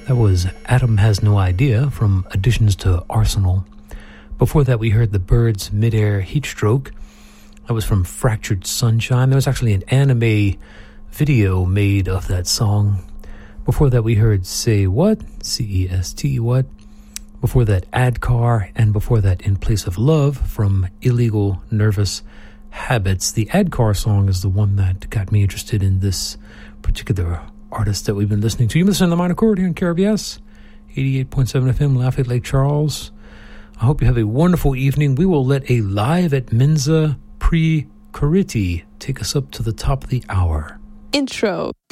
That was Adam Has No Idea from Additions to Arsenal. Before that, we heard the Byrds' Midair Heatstroke. That was from Fractured Sunshine. There was actually an anime video made of that song. Before that, we heard Say What? C-E-S-T, What? Before that, Adcar. And before that, In Place of Love from Illegal Nervous Habits. The Adcar song is the one that got me interested in this particular artist that we've been listening to. You listen to the Minor Chord here on KRBS 88.7 FM, Lafayette Lake Charles. I hope you have a wonderful evening. We will let a live at Mensa Pre-Coriti take us up to the top of the hour. Intro.